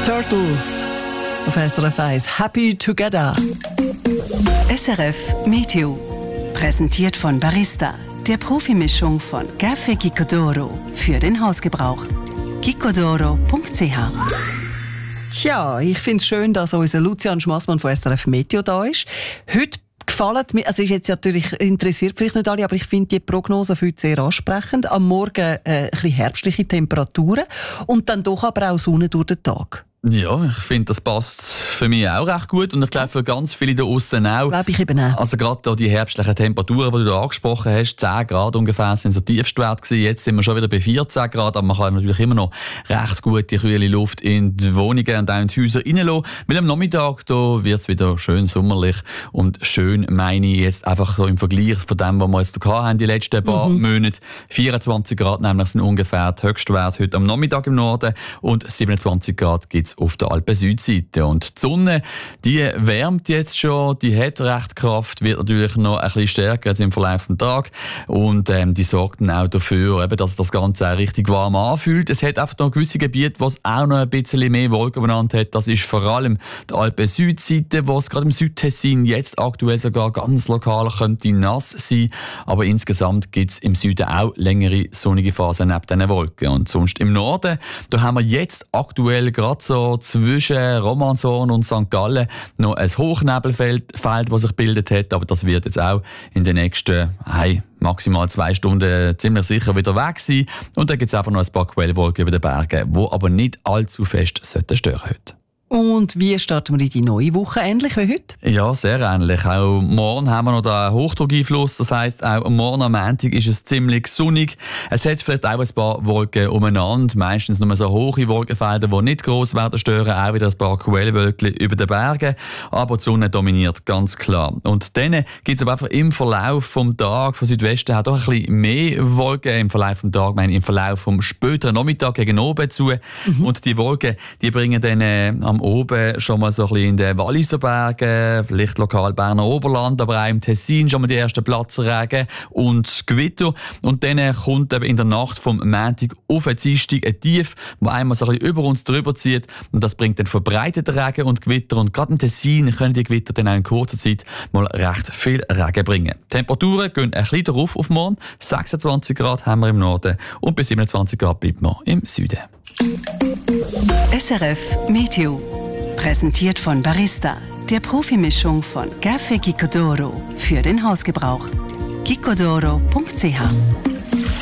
Turtles auf SRF 1. Happy Together. SRF Meteo. Präsentiert von Barista, der Profimischung von Café Gicodoro für den Hausgebrauch. gicodoro.ch. Tja, ich finde es schön, dass unser Lucian Schmassmann von SRF Meteo da ist. Heute gefallen mir, also ist jetzt natürlich interessiert vielleicht nicht alle, aber ich finde die Prognose für heute sehr ansprechend. Am Morgen ein bisschen herbstliche Temperaturen und dann doch aber auch Sonne durch den Tag. Ja, ich finde, das passt für mich auch recht gut und ich glaube für ganz viele da aussen auch. Glaube ich eben auch. Also gerade da die herbstlichen Temperaturen, die du da angesprochen hast, 10 Grad ungefähr sind so Tiefstwert gewesen. Jetzt sind wir schon wieder bei 14 Grad, aber man kann natürlich immer noch recht gut die kühle Luft in die Wohnungen und auch in die Häuser reinlassen. Mit am Nachmittag da wird es wieder schön sommerlich und schön meine ich jetzt einfach so im Vergleich von dem, was wir jetzt da hatten, die letzten paar Monate. 24 Grad nämlich sind ungefähr die Höchstwerte heute am Nachmittag im Norden und 27 Grad gibt auf der Alpen-Südseite. Und die Sonne, die wärmt jetzt schon, die hat recht Kraft, wird natürlich noch ein bisschen stärker als im Verlauf des Tages. Und die sorgt dann auch dafür, eben, dass das Ganze auch richtig warm anfühlt. Es hat einfach noch gewisse Gebiete, wo es auch noch ein bisschen mehr Wolken benannt hat. Das ist vor allem die Alpen-Südseite, wo es gerade im Südtessin jetzt aktuell sogar ganz lokal könnte nass sein. Aber insgesamt gibt es im Süden auch längere sonnige Phasen neben diesen Wolken. Und sonst im Norden, da haben wir jetzt aktuell gerade so zwischen Romanshorn und St. Gallen noch ein Hochnebelfeld, das sich gebildet hat, aber das wird jetzt auch in den nächsten maximal 2 Stunden ziemlich sicher wieder weg sein. Und dann gibt es einfach noch ein paar Quellwolken über den Bergen, die aber nicht allzu fest stören heute. Und wie starten wir in die neue Woche? Ähnlich wie heute? Ja, sehr ähnlich. Auch morgen haben wir noch den Hochdruckeinfluss. Das heisst, auch morgen am Montag ist es ziemlich sonnig. Es hat vielleicht auch ein paar Wolken umeinander. Meistens nur so hohe Wolkenfelder, die nicht gross werden stören. Auch wieder ein paar Quellwölkchen über den Bergen. Aber die Sonne dominiert ganz klar. Und dann gibt es aber einfach im Verlauf vom Tag von Südwesten auch doch ein bisschen mehr Wolken. Im Verlauf vom Tag, im Verlauf vom späteren Nachmittag gegen oben zu. Und die Wolken, die bringen dann am oben schon mal so ein bisschen in den Walliser Bergen, vielleicht lokal Berner Oberland, aber auch im Tessin schon mal die ersten Platzregen und Gewitter. Und dann kommt eben in der Nacht vom Montag auf den Dienstag ein Tief, das einmal so ein bisschen über uns drüber zieht. Und das bringt dann verbreitete Regen und Gewitter. Und gerade im Tessin können die Gewitter dann auch in kurzer Zeit mal recht viel Regen bringen. Die Temperaturen gehen ein bisschen rauf auf morgen. 26 Grad haben wir im Norden und bis 27 Grad bleibt man im Süden. SRF Meteo. Präsentiert von Barista, der Profimischung von Café Gicodoro für den Hausgebrauch. gicodoro.ch